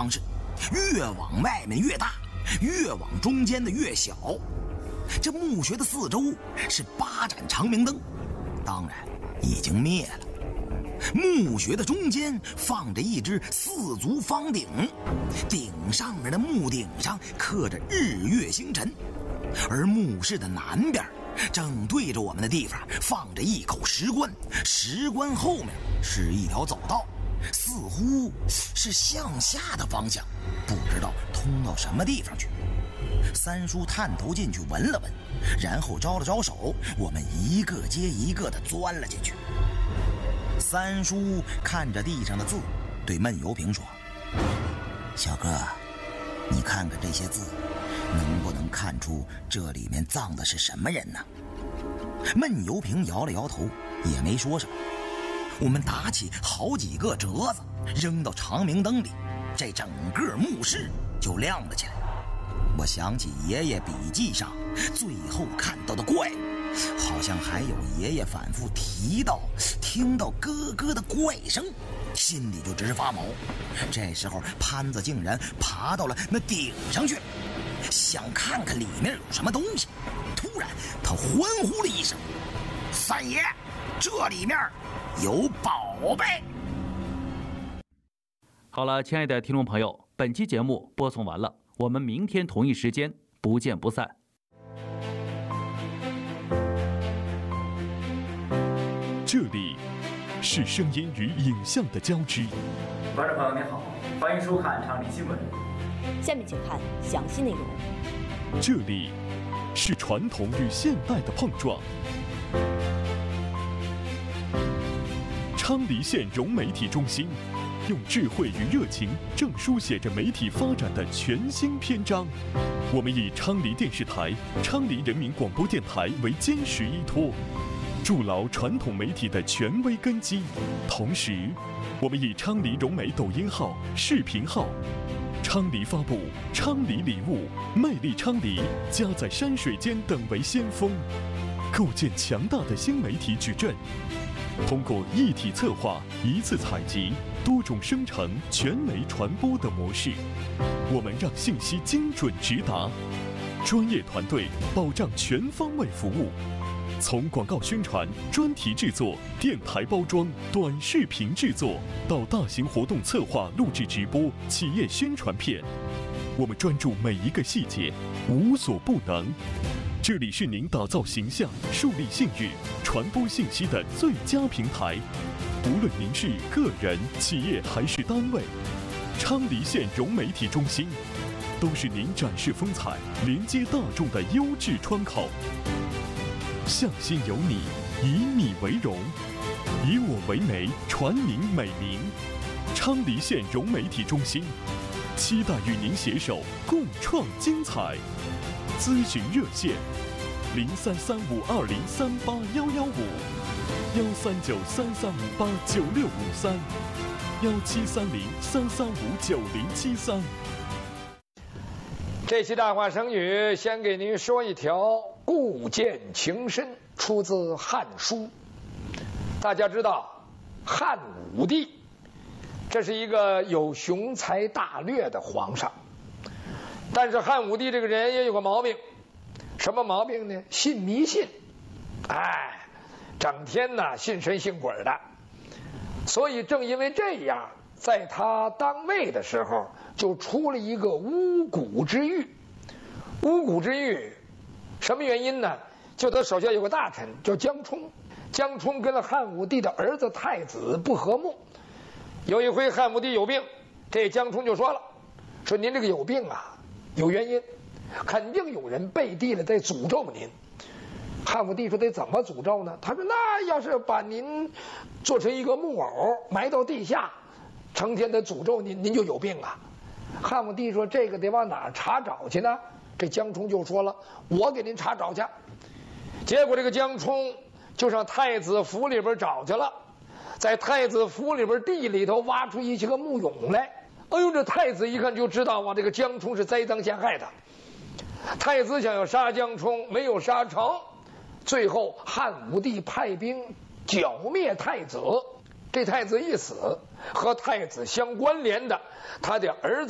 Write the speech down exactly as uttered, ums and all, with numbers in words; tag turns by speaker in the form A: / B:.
A: 方式，越往外面越大，越往中间的越小。这墓穴的四周是八盏长明灯，当然已经灭了。墓穴的中间放着一只四足方鼎，鼎上面的木鼎上刻着日月星辰，而墓室的南边正对着我们的地方放着一口石棺，石棺后面是一条走道，似乎是向下的方向，不知道通到什么地方去。三叔探头进去闻了闻，然后招了招手，我们一个接一个地钻了进去。三叔看着地上的字，对闷油瓶说：“小哥，你看看这些字，能不能看出这里面葬的是什么人呢？”闷油瓶摇了摇头，也没说什么。我们打起好几个折子，扔到长明灯里，这整个墓室就亮了起来。我想起爷爷笔记上最后看到的怪物，好像还有爷爷反复提到听到咯咯的怪声，心里就直发毛。这时候潘子竟然爬到了那顶上去了，想看看里面有什么东西。突然他欢呼了一声：“三爷，这里面有宝贝！”
B: 好了，亲爱的听众朋友，本期节目播送完了，我们明天同一时间不见不散。
C: 这里是声音与影像的交织。
D: 观众朋友您好，欢迎收看长理新闻。
E: 下面请看详细内容。
C: 这里是传统与现代的碰撞。昌黎县融媒体中心用智慧与热情，正书写着媒体发展的全新篇章。我们以昌黎电视台、昌黎人民广播电台为坚实依托，筑牢传统媒体的权威根基。同时，我们以昌黎融媒抖音号、视频号、昌黎发布、昌黎礼物、魅力昌黎、家在山水间等为先锋，构建强大的新媒体矩阵。通过一体策划、一次采集、多种生成、全媒传播的模式，我们让信息精准直达，专业团队保障全方位服务。从广告宣传、专题制作、电台包装、短视频制作，到大型活动策划、录制直播、企业宣传片，我们专注每一个细节，无所不能。这里是您打造形象、树立信誉、传播信息的最佳平台。无论您是个人、企业还是单位，昌黎县融媒体中心都是您展示风采、连接大众的优质窗口。向心有你，以你为荣，以我为媒，传您美名。昌黎县融媒体中心，期待与您携手共创精彩。咨询热线：零三三五二零三八幺幺五，幺三九三三五八九六五三，幺七三零三三五九零七三。
F: 这期大话生语，先给您说一条“故见情深”，出自《汉书》。大家知道，汉武帝这是一个有雄才大略的皇上。但是汉武帝这个人也有个毛病，什么毛病呢？信迷信，哎，整天呢信神信鬼的。所以正因为这样，在他当位的时候，就出了一个巫蛊之狱。巫蛊之狱，什么原因呢？就他手下有个大臣叫江充，江充跟了汉武帝的儿子太子不和睦。有一回汉武帝有病，这江充就说了，说您这个有病啊，有原因，肯定有人背地里在诅咒您。汉武帝说得怎么诅咒呢？他说那要是把您做成一个木偶埋到地下，成天的诅咒您，您就有病啊。汉武帝说这个得往哪儿查找去呢？这江充就说了，我给您查找去。结果这个江充就上太子府里边找去了，在太子府里边地里头挖出一些个木俑来。哎呦，这太子一看就知道啊，这个江充是栽赃陷害的。太子想要杀江充，没有杀成，最后汉武帝派兵剿灭太子。这太子一死，和太子相关联的他的儿子